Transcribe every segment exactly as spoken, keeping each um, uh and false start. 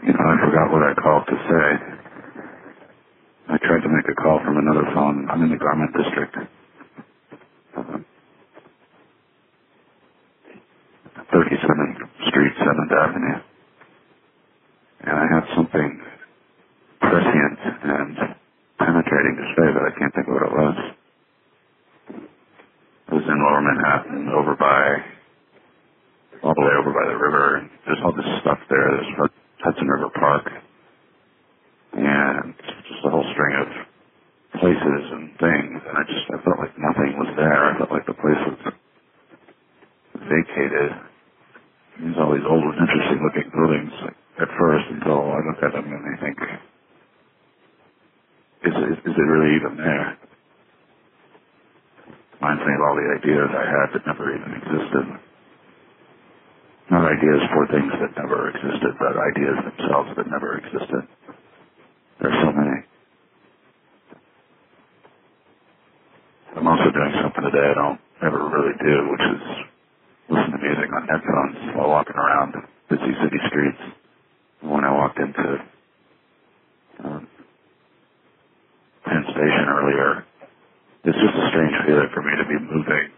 You know, I forgot what I called to say. I tried to make a call from another phone. I'm in the Garment District. Uh, thirty-seventh Street, seventh Avenue. And I had something prescient and penetrating to say, but I can't think of what it was. It was in Lower Manhattan, over by, all the way over by the river. There's all this stuff there. There's Hudson River Park. And just a whole string of places and things. And I just, I felt like nothing was there. I felt like the place was vacated. There's all these old, interesting looking buildings at first until I look at them and I think, is, is, is it really even there? Reminds me of all the ideas I had that never even existed. Not ideas for things that never existed, but ideas themselves that never existed. There's so many. I'm also doing something today I don't ever really do, which is listen to music on headphones while walking around busy city streets. When I walked into um, Penn Station earlier, it's just a strange feeling for me to be moving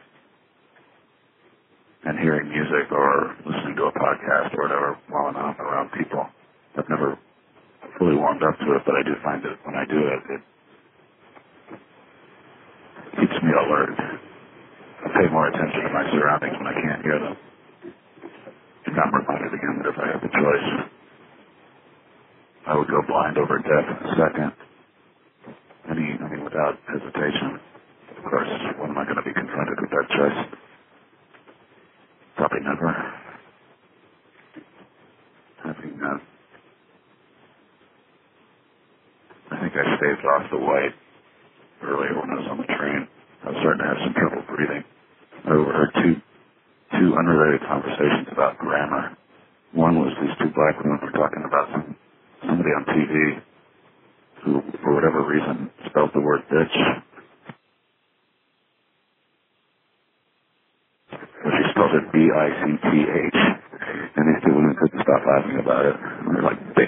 and hearing music or listening to a podcast or whatever while I'm out around people. I've never fully warmed up to it, but I do find that when I do it, it keeps me alert. I pay more attention to my surroundings when I can't hear them. And I'm reminded again that if I had the choice, I would go blind over death in a second. Any, I mean, without hesitation. Of course, when am I going to be confronted with that choice? Probably never. Having, uh, I think I staved off the white earlier when I was on the train. I was starting to have some trouble breathing. I overheard two, two unrelated conversations about grammar. One was these two black women were talking about some, somebody on T V who, for whatever reason, spelled the word bitch. But she spelled it B I C T H. And these two women couldn't stop laughing about it. And they're like, bitch.